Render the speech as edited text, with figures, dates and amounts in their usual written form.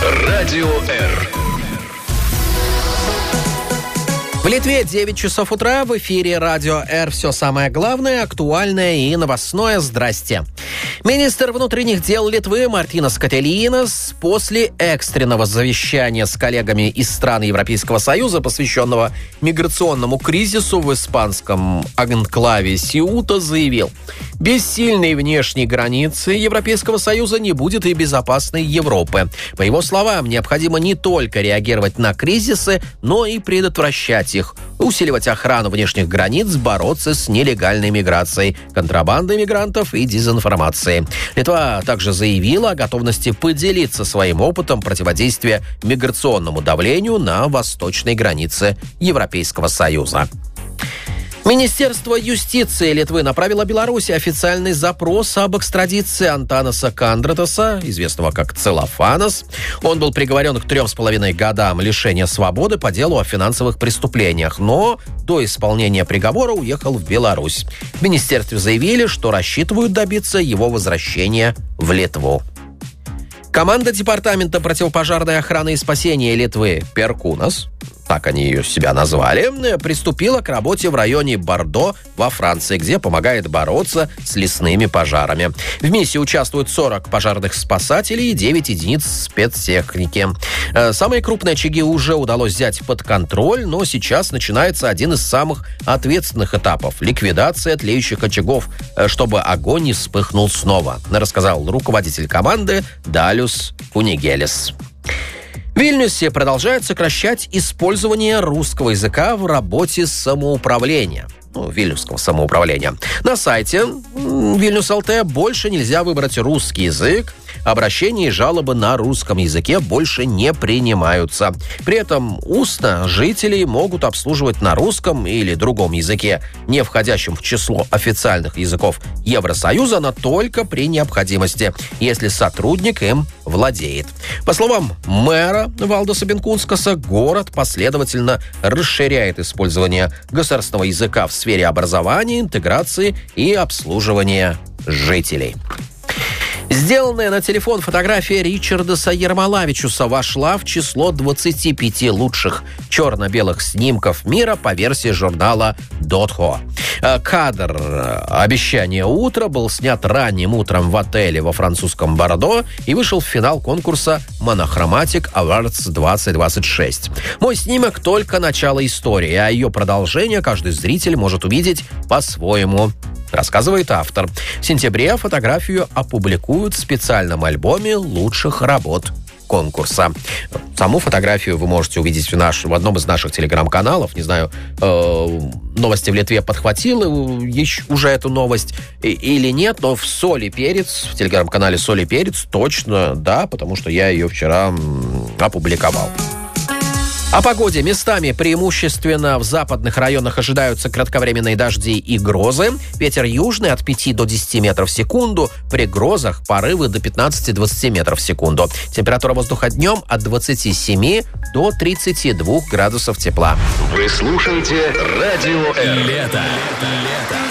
Радио Р. В Литве 9 часов утра. В эфире Радио Р. Все самое главное, актуальное и новостное. Здрасте. Министр внутренних дел Литвы Мартинас Кателинас после экстренного совещания с коллегами из стран Европейского Союза, посвященного миграционному кризису в испанском анклаве Сеута, заявил: без сильной внешней границы Европейского Союза не будет и безопасной Европы. По его словам, необходимо не только реагировать на кризисы, но и предотвращать их, усиливать охрану внешних границ, бороться с нелегальной миграцией, контрабандой мигрантов и дезинформацией. Литва также заявила о готовности поделиться своим опытом противодействия миграционному давлению на восточной границе Европейского Союза. Министерство юстиции Литвы направило Беларуси официальный запрос об экстрадиции Антанаса Кандратаса, известного как Целлофанос. Он был приговорен к 3,5 годам лишения свободы по делу о финансовых преступлениях, но до исполнения приговора уехал в Беларусь. В министерстве заявили, что рассчитывают добиться его возвращения в Литву. Команда Департамента противопожарной охраны и спасения Литвы «Перкунас», так они ее себя назвали, приступила к работе в районе Бордо во Франции, где помогает бороться с лесными пожарами. В миссии участвуют 40 пожарных спасателей и 9 единиц спецтехники. Самые крупные очаги уже удалось взять под контроль, но сейчас начинается один из самых ответственных этапов – ликвидация тлеющих очагов, чтобы огонь не вспыхнул снова, рассказал руководитель команды Далюс Кунигелис. В Вильнюсе продолжают сокращать использование русского языка в работе самоуправления. Вильнюсского самоуправления. На сайте Vilnius.lt больше нельзя выбрать русский язык. Обращения и жалобы на русском языке больше не принимаются. При этом устно жителей могут обслуживать на русском или другом языке, не входящем в число официальных языков Евросоюза, но только при необходимости, если сотрудник им владеет. По словам мэра Валдоса Бенкунскаса, город последовательно расширяет использование государственного языка в сфере образования, интеграции и обслуживания жителей. Сделанная на телефон фотография Ричардаса Ермолавичуса вошла в число 25 лучших черно-белых снимков мира по версии журнала Дотхо. Кадр «Обещание утра» был снят ранним утром в отеле во французском Бордо и вышел в финал конкурса Monochromatic Awards 2026. Мой снимок только начало истории, а ее продолжение каждый зритель может увидеть по-своему, рассказывает автор. В сентябре фотографию опубликуют в специальном альбоме лучших работ конкурса. Саму фотографию вы можете увидеть в одном из наших телеграм-каналов. Не знаю, новости в Литве подхватила уже эту новость или нет, но в «Соль и перец», в телеграм-канале «Соль и перец» точно, да, потому что я ее вчера опубликовал. О погоде. Местами преимущественно в западных районах ожидаются кратковременные дожди и грозы. Ветер южный от 5 до 10 метров в секунду. При грозах порывы до 15-20 метров в секунду. Температура воздуха днем от 27 до 32 градусов тепла. Вы слушаете Радио Р. Лето.